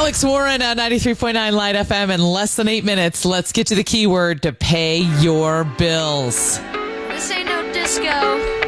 Alex Warren on 93.9 Light FM in less than 8 minutes. Let's get to the keyword to pay your bills. This ain't no disco.